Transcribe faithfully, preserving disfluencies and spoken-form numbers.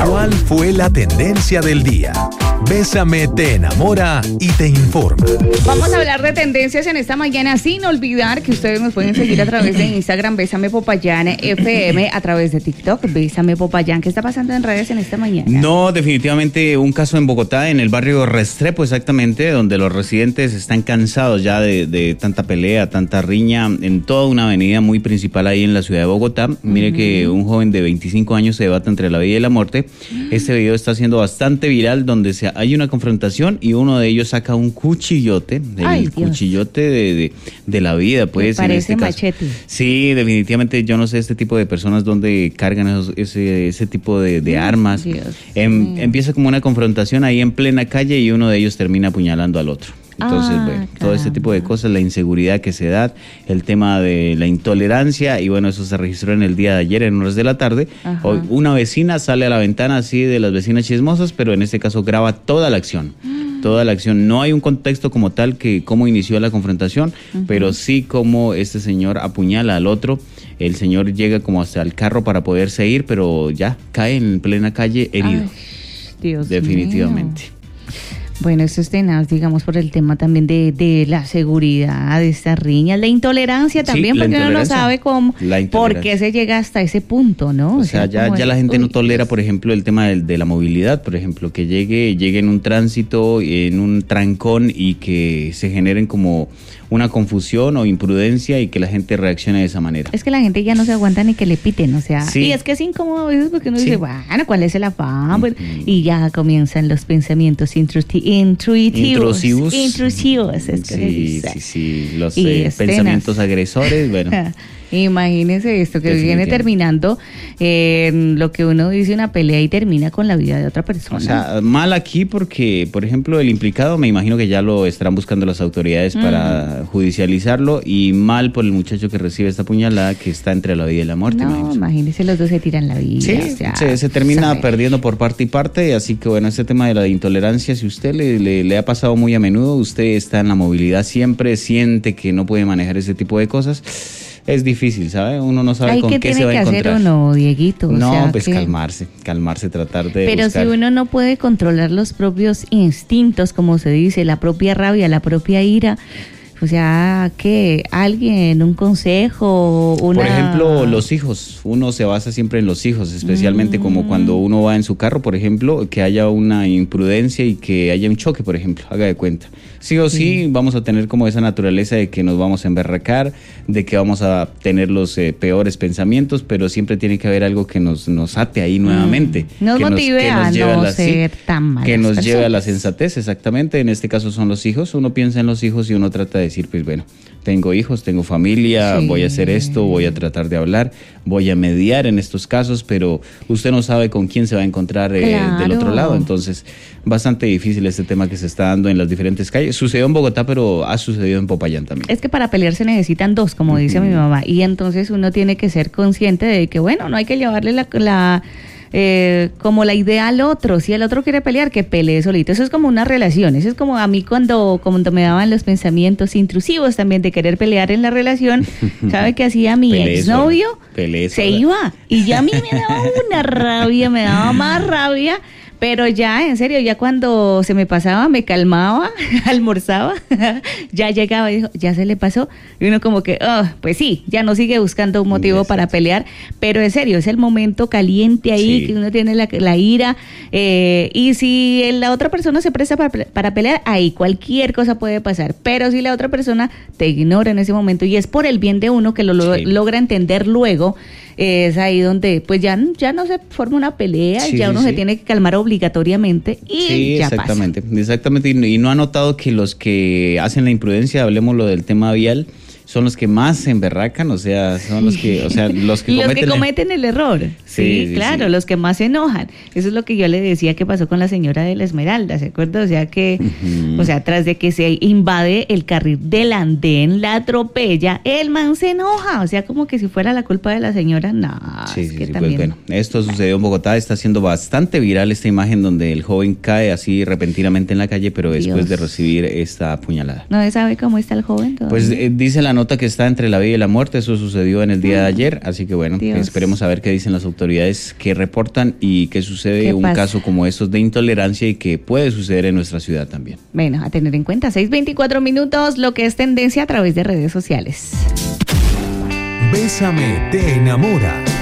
¿Cuál fue la tendencia del día? Bésame te enamora y te informa. Vamos a hablar de tendencias en esta mañana, sin olvidar que ustedes nos pueden seguir a través de Instagram, Bésame Popayán F M, a través de TikTok, Bésame Popayán. ¿Qué está pasando en redes en esta mañana? No, definitivamente un caso en Bogotá, en el barrio Restrepo exactamente, donde los residentes están cansados ya de, de tanta pelea, tanta riña, en toda una avenida muy principal ahí en la ciudad de Bogotá. Mire uh-huh. que un joven de veinticinco años se debate entre la vida y la muerte. Uh-huh. Este video está siendo bastante viral, donde se, hay una confrontación y uno de ellos saca un cuchillote, el Ay, cuchillote de, de, de la vida, pues. Me parece en este machete. Caso. Sí, definitivamente yo no sé este tipo de personas donde cargan esos, ese, ese tipo de, de armas. Em, empieza como una confrontación ahí en plena calle y uno de ellos termina apuñalando al otro. Entonces, ah, bueno, caramba. Todo este tipo de cosas, la inseguridad que se da, el tema de la intolerancia, y bueno, eso se registró en el día de ayer, en horas de la tarde. Ajá. Hoy una vecina sale a la ventana así de las vecinas chismosas, pero en este caso graba toda la acción. Mm. Toda la acción. No hay un contexto como tal que cómo inició la confrontación, uh-huh. pero sí cómo este señor apuñala al otro. El señor llega como hasta el carro para poderse ir, pero ya cae en plena calle herido. Ay, Dios definitivamente. Mío. Bueno, esto es tenaz, digamos, por el tema también de, de la seguridad, de estas riñas, la intolerancia también, sí, porque uno no sabe cómo, por qué se llega hasta ese punto, ¿no? O, o sea, sea ya, ya la gente uy, no tolera, por ejemplo, el tema de, de la movilidad, por ejemplo, que llegue, llegue en un tránsito, en un trancón y que se generen como una confusión o imprudencia y que la gente reaccione de esa manera. Es que la gente ya no se aguanta ni que le piten, o sea, sí. Y es que es incómodo a veces porque uno sí. dice, bueno, ¿cuál es el afán? Uh-huh. Y ya comienzan los pensamientos intrusivos. Intrusivos. Intrusivos, es que sí, sí, sí, los eh, pensamientos agresores, bueno. Imagínese esto, que viene terminando eh, lo que uno dice una pelea y termina con la vida de otra persona. O sea, mal aquí porque, por ejemplo, el implicado, me imagino que ya lo estarán buscando las autoridades mm. para judicializarlo, y mal por el muchacho que recibe esta puñalada que está entre la vida y la muerte. No, imagínese, los dos se tiran la vida. Sí, o sea, se, se termina sabe. perdiendo por parte y parte, así que bueno, este tema de la intolerancia, si usted le, le, le ha pasado muy a menudo, usted está en la movilidad siempre, siente que no puede manejar ese tipo de cosas. Es difícil, ¿sabe? Uno no sabe Ay, con qué se va a encontrar. ¿Qué tiene que hacer uno, Dieguito? No, o sea, pues que... calmarse, calmarse, tratar de Pero buscar. si uno no puede controlar los propios instintos, como se dice, la propia rabia, la propia ira, o sea, que alguien, un consejo, una... Por ejemplo, los hijos, uno se basa siempre en los hijos, especialmente mm. como cuando uno va en su carro, por ejemplo, que haya una imprudencia y que haya un choque, por ejemplo, haga de cuenta. Sí o sí, sí vamos a tener como esa naturaleza de que nos vamos a emberracar, de que vamos a tener los eh, peores pensamientos, pero siempre tiene que haber algo que nos, nos ate ahí mm. nuevamente. Nos que motive nos, que nos a no a la, ser sí, tan malas que nos personas. lleve a la sensatez, exactamente. En este caso son los hijos. Uno piensa en los hijos y uno trata de decir, pues bueno, tengo hijos, tengo familia, sí. voy a hacer esto, voy a tratar de hablar, voy a mediar en estos casos, pero usted no sabe con quién se va a encontrar eh, claro. del otro lado. Entonces, bastante difícil este tema que se está dando en las diferentes calles. Sucedió en Bogotá, pero ha sucedido en Popayán también. Es que para pelear se necesitan dos, como uh-huh. dice mi mamá, y entonces uno tiene que ser consciente de que, bueno, no hay que llevarle la... la Eh, como la idea al otro. Si el otro quiere pelear, que pelee solito. Eso es como una relación. Eso es como a mí cuando, cuando me daban los pensamientos intrusivos también de querer pelear en la relación. ¿Sabe qué hacía mi Pelé exnovio? Pelé Se iba. Y ya a mí me daba una rabia, me daba más rabia. Pero ya, en serio, ya cuando se me pasaba, me calmaba, almorzaba, ya llegaba y dijo, ya se le pasó. Y uno como que, oh, pues sí, ya no sigue buscando un motivo Exacto. para pelear. Pero en serio, es el momento caliente ahí, sí. que uno tiene la, la ira. Eh, y si la otra persona se presta para, para pelear, ahí cualquier cosa puede pasar. Pero si la otra persona te ignora en ese momento y es por el bien de uno que lo, lo sí. logra entender luego, es ahí donde pues ya, ya no se forma una pelea, sí, ya uno sí, se sí. tiene que calmar obligatoriamente y sí, ya exactamente, pasa. Exactamente, y, y no ha notado que los que hacen la imprudencia, hablemos lo del tema vial, son los que más se emberracan, o sea, son los que, o sea, los que los cometen, que cometen el, el error. Sí, sí, sí claro, sí. los que más se enojan. Eso es lo que yo le decía que pasó con la señora de la Esmeralda, ¿se acuerda? O sea que, uh-huh. o sea, tras de que se invade el carril del andén, la atropella, el man se enoja, o sea, como que si fuera la culpa de la señora, no, sí, es sí, que sí, también... Pues bueno, esto sucedió en Bogotá, está siendo bastante viral esta imagen donde el joven cae así repentinamente en la calle, pero después Dios. de recibir esta puñalada. ¿No sabe cómo está el joven todavía? Pues eh, dice la nota nota que está entre la vida y la muerte, eso sucedió en el día de ayer, así que bueno, Dios. esperemos a ver qué dicen las autoridades que reportan y qué sucede ¿Qué un pasa? caso como estos de intolerancia y que puede suceder en nuestra ciudad también. Bueno, a tener en cuenta, seis veinticuatro minutos, lo que es tendencia a través de redes sociales. Bésame te enamora.